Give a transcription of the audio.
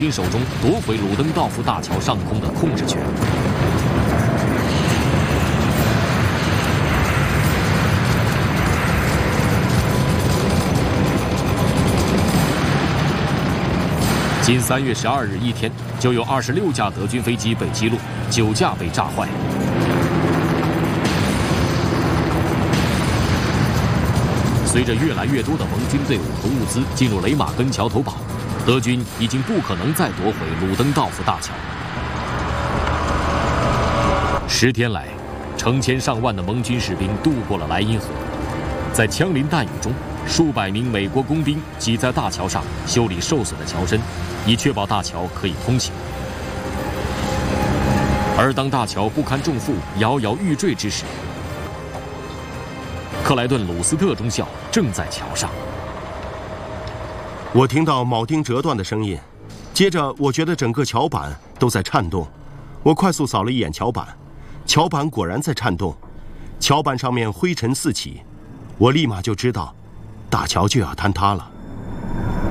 军手中夺回鲁登道夫大桥上空的控制权。仅3月12日一天，就有26架德军飞机被击落，9架被炸坏。随着越来越多的盟军队伍和物资进入雷马根桥头堡，德军已经不可能再夺回鲁登道夫大桥。10天来，成千上万的盟军士兵渡过了莱茵河，在枪林弹雨中，数百名美国工兵挤在大桥上修理受损的桥身，以确保大桥可以通行。而当大桥不堪重负、摇摇欲坠之时，克莱顿·鲁斯特中校正在桥上。 我听到铆钉折断的声音，接着我觉得整个桥板都在颤动。我快速扫了一眼桥板，桥板果然在颤动，桥板上面灰尘四起。我立马就知道，大桥就要坍塌了。